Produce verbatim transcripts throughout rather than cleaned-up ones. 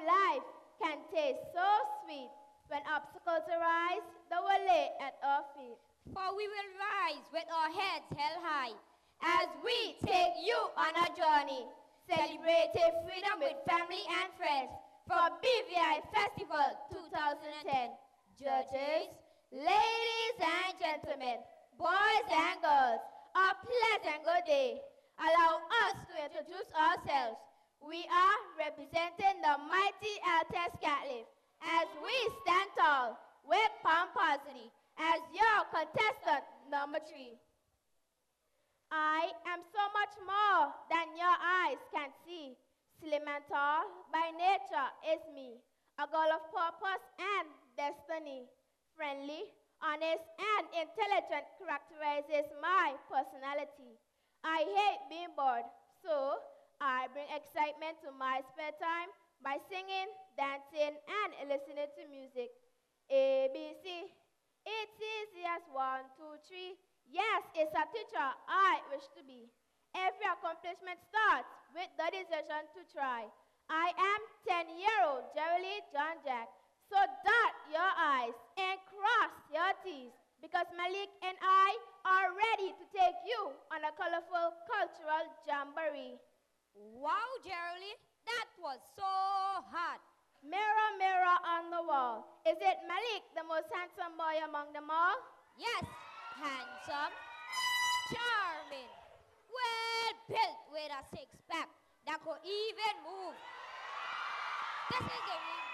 life can taste so sweet. When obstacles arise, they will lay at our feet. For we will rise with our heads held high as we take you on a journey, celebrating freedom with family and friends for B V I Festival two thousand ten. Judges, ladies and gentlemen, boys and girls, a pleasant good day. Allow us to introduce ourselves. We are representing the mighty Altes Catholic as we stand tall with pomposity as your contestant number three. I am so much more than your eyes can see. Slim and tall by nature is me, a girl of purpose and destiny. Friendly, honest, and intelligent characterizes my personality. I hate being bored, so I bring excitement to my spare time by singing, dancing, and listening to music. A, B, C, it's easy as one, two, three. Yes, it's a teacher I wish to be. Every accomplishment starts with the decision to try. I am ten-year-old Geraldine John Jack, so dot your I's and cross your T's, because Malik and I are ready to take you on a colorful cultural jamboree. Wow, Geraldine, that was so hot. Mirror, mirror on the wall, is it Malik, the most handsome boy among them all? Yes, handsome, charming, well built with a six-pack that could even move. This is the reason.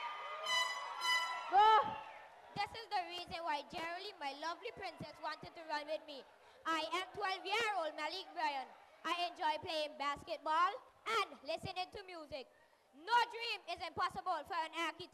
Go. This is the reason why Geraldine, my lovely princess, wanted to run with me. I am twelve-year-old Malik Bryan. I enjoy playing basketball and listening to music. No dream is impossible for an architect.